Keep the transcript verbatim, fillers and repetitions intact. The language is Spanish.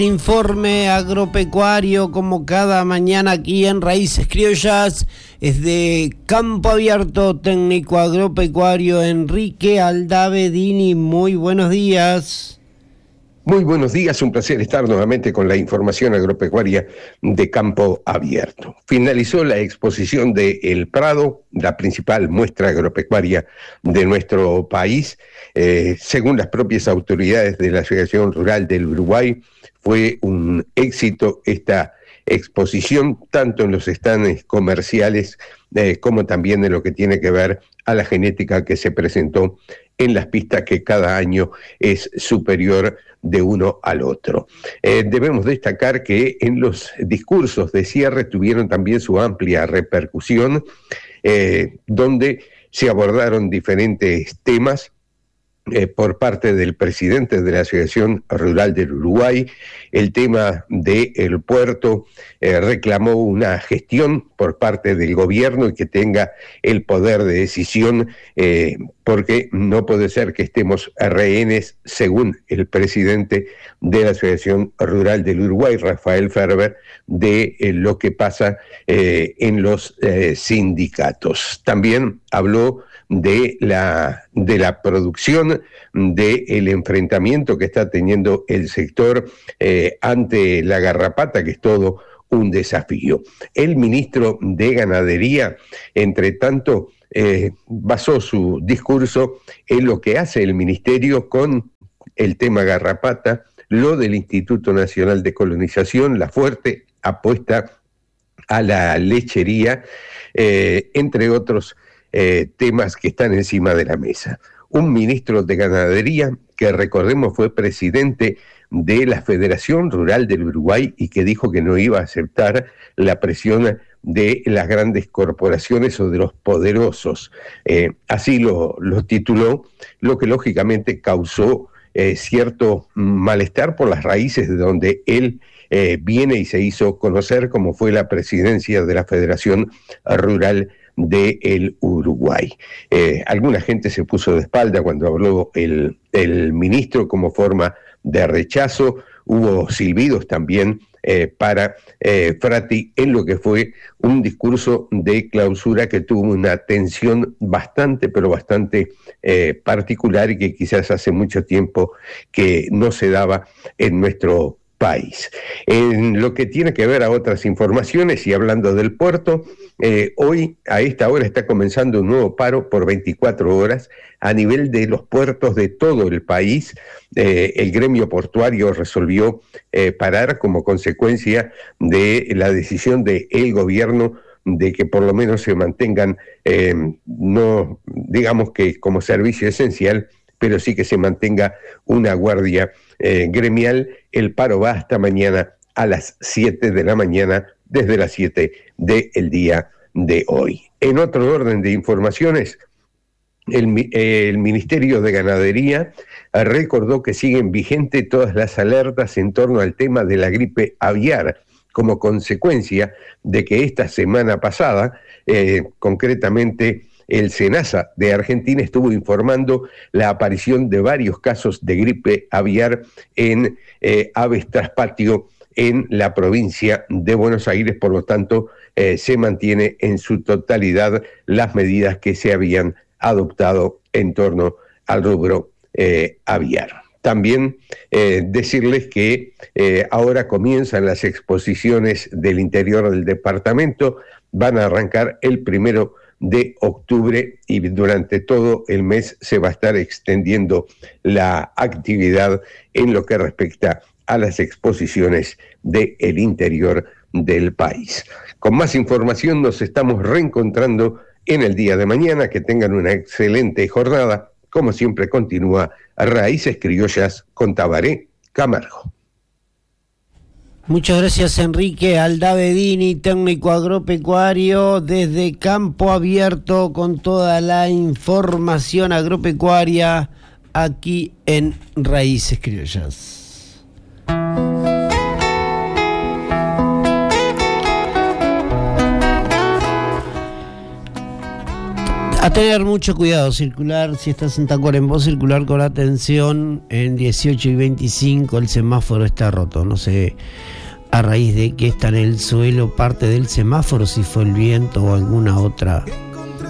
Informe agropecuario como cada mañana aquí en Raíces Criollas, es de Campo Abierto, técnico agropecuario Enrique Aldavedini. Muy buenos días. Muy buenos días, un placer estar nuevamente con la información agropecuaria de Campo Abierto. Finalizó la exposición de El Prado, la principal muestra agropecuaria de nuestro país. Eh, según las propias autoridades de la Asociación Rural del Uruguay, fue un éxito esta exposición, tanto en los stands comerciales eh, como también en lo que tiene que ver a la genética que se presentó en las pistas, que cada año es superior de uno al otro. Eh, debemos destacar que en los discursos de cierre tuvieron también su amplia repercusión, eh, donde se abordaron diferentes temas eh, por parte del presidente de la Asociación Rural del Uruguay. El tema del puerto eh, reclamó una gestión por parte del gobierno y que tenga el poder de decisión, eh, porque no puede ser que estemos rehenes, según el presidente de la Asociación Rural del Uruguay, Rafael Ferber, de eh, lo que pasa eh, en los eh, sindicatos. También habló de la, de la producción, del enfrentamiento que está teniendo el sector eh, ante la garrapata, que es todo un desafío. El ministro de Ganadería, entre tanto, eh, basó su discurso en lo que hace el ministerio con el tema garrapata, lo del Instituto Nacional de Colonización, la fuerte apuesta a la lechería, eh, entre otros eh, temas que están encima de la mesa. Un ministro de Ganadería que, recordemos, fue presidente de la Federación Rural del Uruguay y que dijo que no iba a aceptar la presión de las grandes corporaciones o de los poderosos. Eh, así lo, lo tituló, lo que lógicamente causó eh, cierto malestar por las raíces de donde él eh, viene y se hizo conocer, como fue la presidencia de la Federación Rural del Uruguay. Eh, alguna gente se puso de espalda cuando habló el, el ministro como forma de rechazo. Hubo silbidos también eh, para eh, Frati en lo que fue un discurso de clausura que tuvo una tensión bastante, pero bastante eh, particular y que quizás hace mucho tiempo que no se daba en nuestro país. En lo que tiene que ver a otras informaciones y hablando del puerto, eh, hoy a esta hora está comenzando un nuevo paro por veinticuatro horas a nivel de los puertos de todo el país. Eh, el gremio portuario resolvió eh, parar como consecuencia de la decisión del gobierno de que por lo menos se mantengan, eh, no digamos que como servicio esencial, pero sí que se mantenga una guardia eh, gremial. El paro va hasta mañana a las siete de la mañana, desde las siete del día de hoy. En otro orden de informaciones, el, el Ministerio de Ganadería recordó que siguen vigentes todas las alertas en torno al tema de la gripe aviar, como consecuencia de que esta semana pasada, eh, concretamente, el SENASA de Argentina estuvo informando la aparición de varios casos de gripe aviar en eh, aves tras patio en la provincia de Buenos Aires. Por lo tanto, eh, se mantiene en su totalidad las medidas que se habían adoptado en torno al rubro eh, aviar. También eh, decirles que eh, ahora comienzan las exposiciones del interior del departamento, van a arrancar el primero de octubre y durante todo el mes se va a estar extendiendo la actividad en lo que respecta a las exposiciones del interior del país. Con más información nos estamos reencontrando en el día de mañana. Que tengan una excelente jornada. Como siempre, continúa Raíces Criollas con Tabaré Camargo. Muchas gracias, Enrique Aldavedini, técnico agropecuario desde Campo Abierto, con toda la información agropecuaria aquí en Raíces Criollas. A tener mucho cuidado, circular, si estás en Tacuarembó, circular con atención. En dieciocho y veinticinco el semáforo está roto, no sé a raíz de que está en el suelo parte del semáforo, si fue el viento o alguna otra